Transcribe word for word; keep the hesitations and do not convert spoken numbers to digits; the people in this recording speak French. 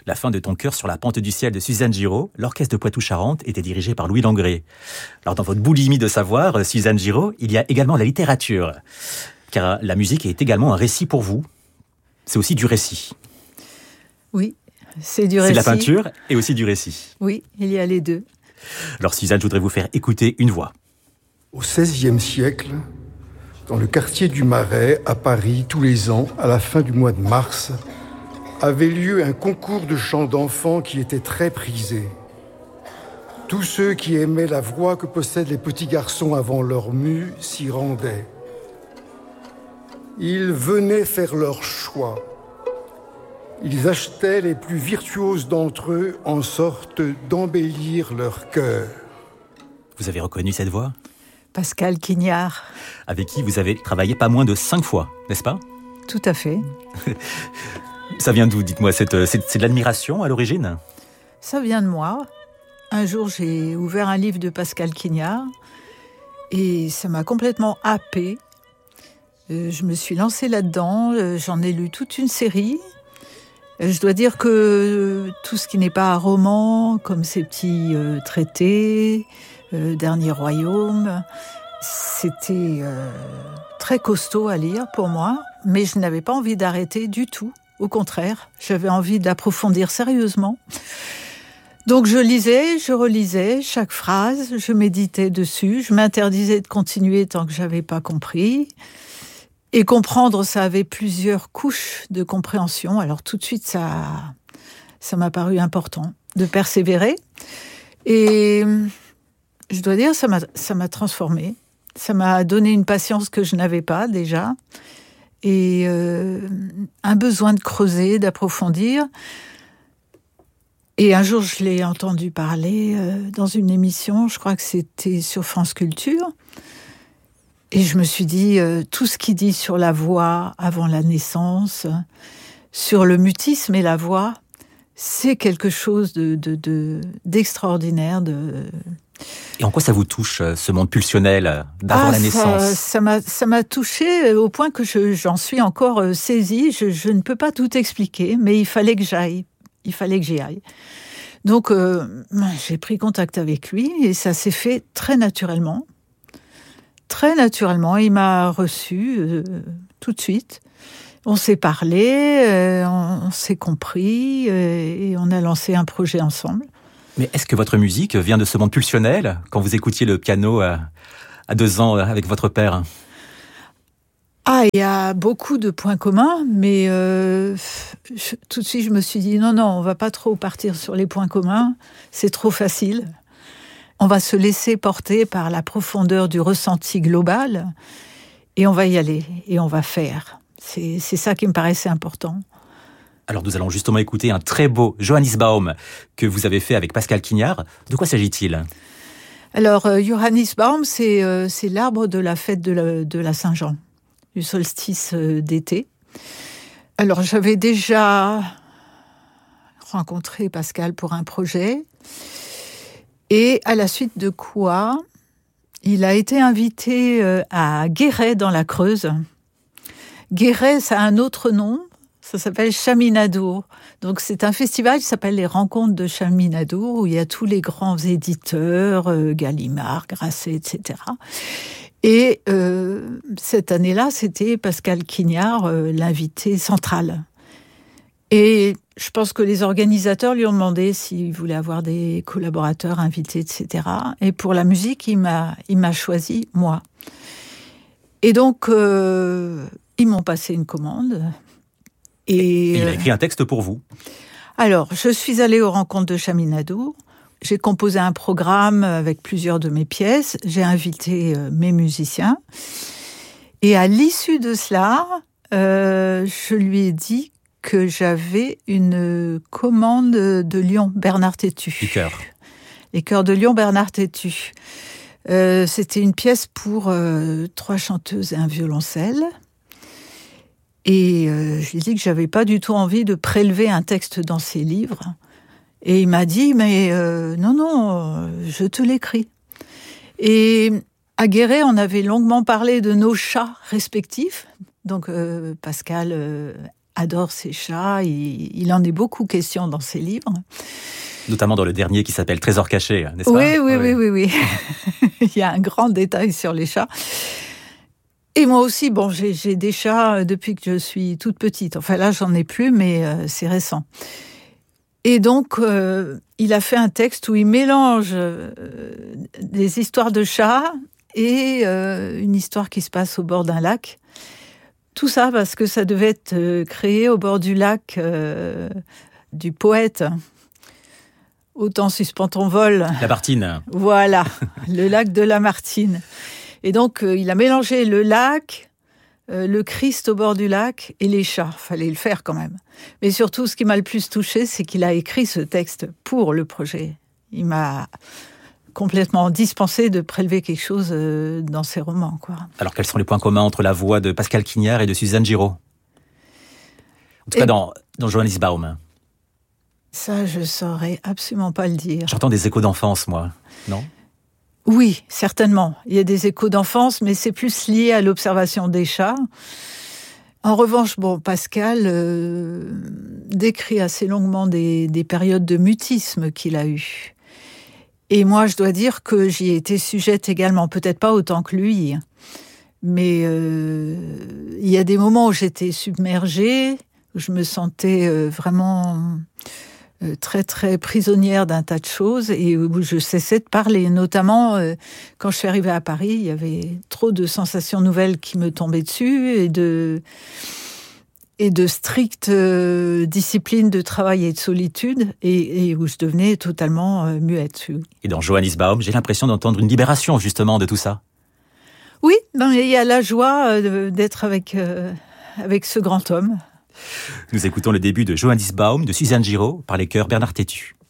La fin de Ton cœur sur la pente du ciel de Suzanne Giraud, l'orchestre de Poitou-Charentes était dirigé par Louis Langrée. Alors dans votre boulimie de savoir, Suzanne Giraud, il y a également la littérature. Car la musique est également un récit pour vous. C'est aussi du récit. Oui, c'est du récit. C'est de la peinture et aussi du récit. Oui, il y a les deux. Alors Suzanne, je voudrais vous faire écouter une voix. Au seizième siècle, dans le quartier du Marais, à Paris, tous les ans, à la fin du mois de mars, avait lieu un concours de chant d'enfants qui était très prisé. Tous ceux qui aimaient la voix que possèdent les petits garçons avant leur mue s'y rendaient. Ils venaient faire leur choix. Ils achetaient les plus virtuoses d'entre eux en sorte d'embellir leur cœur. Vous avez reconnu cette voix ? Pascal Quignard. Avec qui vous avez travaillé pas moins de cinq fois, n'est-ce pas ? Tout à fait. Ça vient d'où, dites-moi, c'est, c'est, c'est de l'admiration à l'origine ? Ça vient de moi. Un jour, j'ai ouvert un livre de Pascal Quignard et ça m'a complètement happée. Euh, je me suis lancée là-dedans, euh, j'en ai lu toute une série. Euh, je dois dire que tout ce qui n'est pas un roman, comme ces petits euh, traités, euh, Dernier Royaume, c'était euh, très costaud à lire pour moi, mais je n'avais pas envie d'arrêter du tout. Au contraire, j'avais envie d'approfondir sérieusement. Donc je lisais, je relisais chaque phrase, je méditais dessus, je m'interdisais de continuer tant que j'avais pas compris. Et comprendre, ça avait plusieurs couches de compréhension. Alors tout de suite, ça, ça m'a paru important de persévérer. Et je dois dire, ça m'a, ça m'a transformée. Ça m'a donné une patience que je n'avais pas déjà. Et euh, un besoin de creuser, d'approfondir. Et un jour, je l'ai entendu parler euh, dans une émission, je crois que c'était sur France Culture. Et je me suis dit, euh, tout ce qu'il dit sur la voix avant la naissance, sur le mutisme et la voix, c'est quelque chose de, de, de, d'extraordinaire. De... Et en quoi ça vous touche, ce monde pulsionnel d'avant ah, la naissance ? ça, ça m'a, ça m'a touchée au point que je, j'en suis encore saisie. Je, je ne peux pas tout expliquer, mais il fallait que j'aille. Il fallait que j'y aille. Donc, euh, j'ai pris contact avec lui et ça s'est fait très naturellement. Très naturellement, il m'a reçu euh, tout de suite. On s'est parlé, euh, on, on s'est compris euh, et on a lancé un projet ensemble. Mais est-ce que votre musique vient de ce monde pulsionnel quand vous écoutiez le piano à, à deux ans avec votre père ? Ah, il y a beaucoup de points communs, mais euh, je, tout de suite je me suis dit non, non, on va pas trop partir sur les points communs, c'est trop facile. On va se laisser porter par la profondeur du ressenti global et on va y aller et on va faire. C'est, c'est ça qui me paraissait important. Alors nous allons justement écouter un très beau Johannisbaum que vous avez fait avec Pascal Quignard. De quoi s'agit-il ? Alors euh, Johannisbaum, c'est, euh, c'est l'arbre de la fête de la, de la Saint-Jean, du solstice d'été. Alors j'avais déjà rencontré Pascal pour un projet et à la suite de quoi il a été invité à Guéret dans la Creuse. Guéret, ça a un autre nom, ça s'appelle Chaminadour. Donc c'est un festival qui s'appelle les Rencontres de Chaminadour où il y a tous les grands éditeurs, euh, Gallimard, Grasset, et cetera. Et euh, cette année-là, c'était Pascal Quignard, euh, l'invité central. Et je pense que les organisateurs lui ont demandé s'il voulait avoir des collaborateurs invités, et cetera. Et pour la musique, il m'a, il m'a choisi, moi. Et donc, euh, ils m'ont passé une commande. Et, et il a écrit un texte pour vous. Alors, je suis allée aux Rencontres de Chaminadour. J'ai composé un programme avec plusieurs de mes pièces. J'ai invité euh, mes musiciens. Et à l'issue de cela, euh, je lui ai dit que j'avais une commande de Lyon, Bernard Tétu. Les chœurs. Les chœurs de Lyon, Bernard Tétu. Euh, c'était une pièce pour euh, trois chanteuses et un violoncelle. Et euh, je lui ai dit que j'avais pas du tout envie de prélever un texte dans ses livres. Et il m'a dit, mais euh, non, non, je te l'écris. Et à Guéret, on avait longuement parlé de nos chats respectifs. Donc euh, Pascal euh, adore ses chats. Il, il en est beaucoup question dans ses livres. Notamment dans le dernier qui s'appelle Trésor caché, n'est-ce pas? Oui, oui, oui, oui, oui. Il y a un grand détail sur les chats. Et moi aussi, bon, j'ai, j'ai des chats depuis que je suis toute petite. Enfin là, j'en ai plus, mais euh, c'est récent. Et donc, euh, il a fait un texte où il mélange euh, des histoires de chats et euh, une histoire qui se passe au bord d'un lac. Tout ça parce que ça devait être euh, créé au bord du lac euh, du poète. Autant suspend ton vol. Lamartine. Voilà, le lac de Lamartine. Et donc, euh, il a mélangé le lac, euh, le Christ au bord du lac et les chats. Fallait le faire quand même. Mais surtout, ce qui m'a le plus touchée, c'est qu'il a écrit ce texte pour le projet. Il m'a complètement dispensé de prélever quelque chose euh, dans ses romans, quoi. Alors, quels sont les points communs entre la voix de Pascal Quignard et de Suzanne Giraud? En tout cas, et... dans, dans Johannes Baum. Ça, je saurais absolument pas le dire. J'entends des échos d'enfance, moi, non? Oui, certainement. Il y a des échos d'enfance, mais c'est plus lié à l'observation des chats. En revanche, bon, Pascal euh, décrit assez longuement des, des périodes de mutisme qu'il a eues. Et moi, je dois dire que j'y ai été sujette également, peut-être pas autant que lui, mais euh, il y a des moments où j'étais submergée, où je me sentais euh, vraiment... très très prisonnière d'un tas de choses et où je cessais de parler. Notamment, euh, quand je suis arrivée à Paris, il y avait trop de sensations nouvelles qui me tombaient dessus et de, et de stricte euh, discipline de travail et de solitude et, et où je devenais totalement euh, muette. Et dans Johannes Baum, j'ai l'impression d'entendre une libération justement de tout ça. Oui, ben, il y a la joie euh, d'être avec, euh, avec ce grand homme. Nous écoutons le début de Johannes Baum de Suzanne Giraud par les chœurs Bernard Tétu.